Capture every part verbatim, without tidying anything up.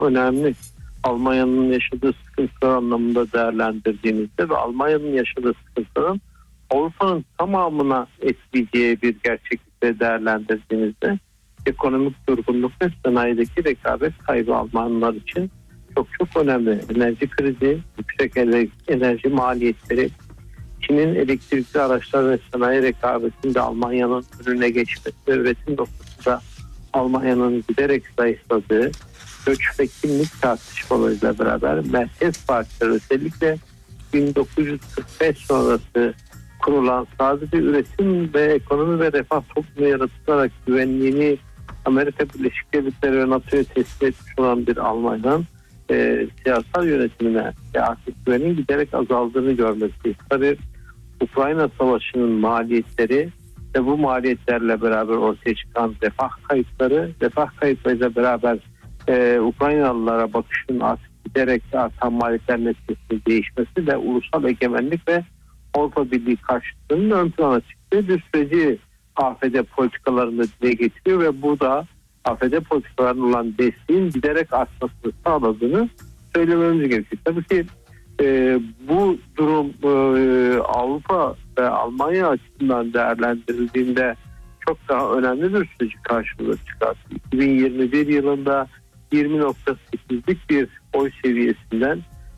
önemli. Almanya'nın yaşadığı sıkıntılar anlamında değerlendirdiğimizde ve Almanya'nın yaşadığı sıkıntıların Avrupa'nın tamamına etkileyeceği bir gerçeklikte değerlendirdiğimizde ekonomik durgunluk ve sanayideki rekabet kaybı Almanlar için çok çok önemli. Enerji krizi, yüksek enerji maliyetleri, Çin'in elektrikli araçlar ve sanayi rekabetinde Almanya'nın önüne geçmesi ve üretim noktasında Almanya'nın giderek zayıfladığı, göç ve kimlik tartışmalarıyla beraber merkez partiler özellikle bin dokuz yüz kırk beş sonrası kurulan sadece üretim ve ekonomi ve refah toplumu yaratılarak güvenliğini Amerika Birleşik Devletleri ve NATO'ya teslim etmiş olan bir Almanya'nın e, siyasal yönetimine ve artık güvenin giderek azaldığını görmekteyiz. Tabii Ukrayna Savaşı'nın maliyetleri ve bu maliyetlerle beraber ortaya çıkan refah kayıpları, refah kayıplarıyla beraber e, Ukraynalılara bakışın artık giderek artan maliyetler neticesinde değişmesi ve ulusal egemenlik ve Avrupa Birliği karşıtlığının ön plana çıktığı bir süreci A F D politikalarında dile getiriyor ve bu da A F D politikalarına olan desteğin giderek artmasını sağladığını söylememiz gerekiyor. Tabii ki e, bu durum e, Avrupa ve Almanya açısından değerlendirildiğinde çok daha önemli bir süreci karşımıza çıkarttı. iki bin yirmi bir yılında yirmi nokta sekizlik bir oy seviyesinden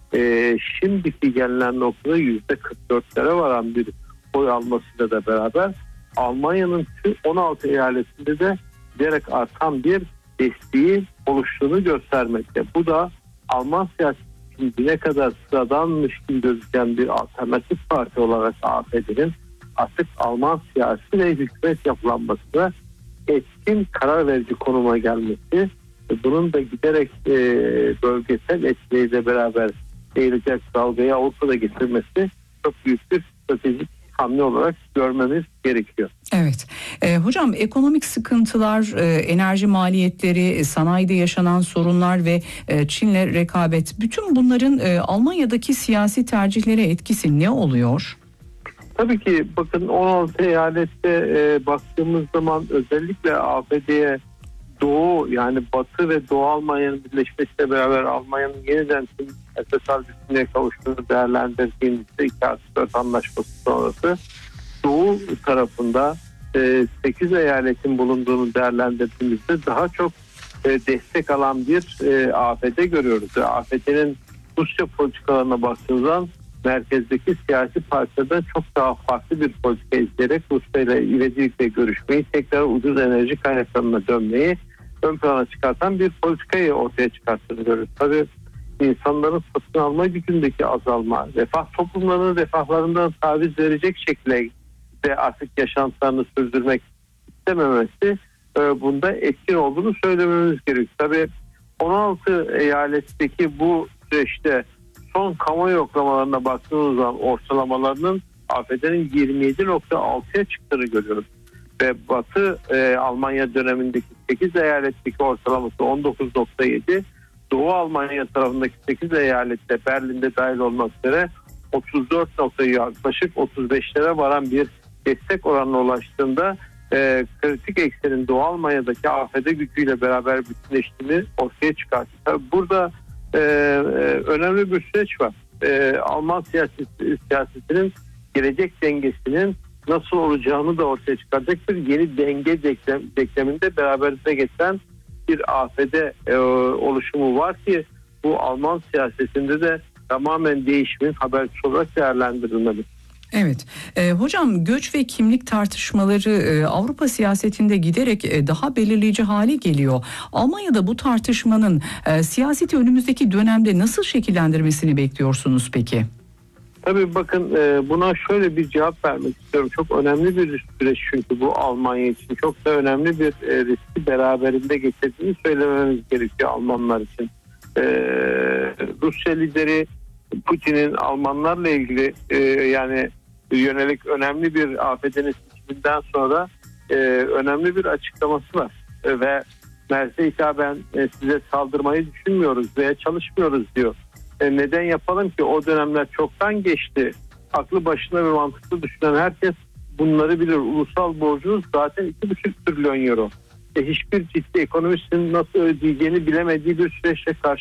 e, şimdiki gelinen noktada yüzde kırk dörtlere varan bir oy almasıyla da beraber Almanya'nın tüm on altı eyaletinde de giderek artan bir desteği oluştuğunu göstermekte. Bu da Alman siyasetinin ne kadar sıradanmış gibi gözüken bir alternatif parti olarak A F D'nin artık Alman siyasi ve hükümet yapılanmasına etkin karar verici konuma gelmesi ve bunun da giderek e, bölgesel etkiyle beraber eğilecek dalgayı Avrupa'da getirmesi çok büyük bir stratejik hamle olarak görmemiz gerekiyor. Evet. E, hocam ekonomik sıkıntılar, e, enerji maliyetleri, sanayide yaşanan sorunlar ve e, Çin'le rekabet, bütün bunların e, Almanya'daki siyasi tercihlere etkisi ne oluyor? Tabii ki bakın on altı eyalette e, baktığımız zaman özellikle A B D'ye Doğu yani Batı ve Doğu Almanya'nın birleşmesiyle beraber Almanya'nın yeniden tüm esasal bütünlüğe kavuştuğunu değerlendirdiğimizde iki artı dört anlaşması sonrası Doğu tarafında e, sekiz eyaletin bulunduğunu değerlendirdiğimizde daha çok e, destek alan bir e, A F D görüyoruz. A F D'nin Rusya politikalarına baktığımızda merkezdeki siyasi partilerden çok daha farklı bir politika izleyerek Rusya ile ivedilikle görüşmeyi, tekrar ucuz enerji kaynaklarına dönmeyi ön plana çıkartan bir politikayı ortaya çıkarttığını görüyoruz. Tabii insanların satın alma gücündeki azalma, refah toplumlarının refahlarından taviz verecek şekilde de artık yaşantılarını sürdürmek istememesi e, bunda etkin olduğunu söylememiz gerekiyor. Tabii on altı eyaletteki bu süreçte son kamuoyu yoklamalarına baktığımız zaman ortalamalarının A F D'nin yirmi yedi nokta altıya çıktığını görüyoruz. Ve Batı e, Almanya dönemindeki sekiz eyaletteki ortalaması on dokuz nokta yedi. Doğu Almanya tarafındaki sekiz eyalette Berlin'de dahil olmak üzere otuz dört nokta yaklaşık otuz beşlere varan bir destek oranına ulaştığında e, kritik eksenin Doğu Almanya'daki A F D gücüyle beraber bütünleştiğini ortaya çıkarttı. Tabii burada e, e, önemli bir süreç var. E, Alman siyaset, siyasetinin gelecek dengesinin nasıl olacağını da ortaya çıkaracak bir yeni denge denklem, denkleminde beraberinde getiren bir A F D e, oluşumu var ki bu Alman siyasetinde de tamamen değişimin habercisi olarak değerlendirilmeli. Evet. E, hocam göç ve kimlik tartışmaları e, Avrupa siyasetinde giderek e, daha belirleyici hale geliyor. Almanya'da bu tartışmanın e, siyaseti önümüzdeki dönemde nasıl şekillendirmesini bekliyorsunuz peki? Tabii bakın e, buna şöyle bir cevap vermek istiyorum. Çok önemli bir süreç çünkü bu Almanya için. Çok da önemli bir e, riski beraberinde getirdiğini söylememiz gerekiyor Almanlar için. E, Rusya lideri Putin'in Almanlarla ilgili e, yani yönelik önemli bir A F D'nin seçiminden sonra e, önemli bir açıklaması var. E, ve Merse hitaben e, size saldırmayı düşünmüyoruz veya çalışmıyoruz diyor. E, neden yapalım ki? O dönemler çoktan geçti. Aklı başına ve mantıklı düşünen herkes bunları bilir. Ulusal borcunuz zaten iki buçuk trilyon euro. E, hiçbir ciddi ekonomistin nasıl ödeyeceğini bilemediği bir süreçle karşı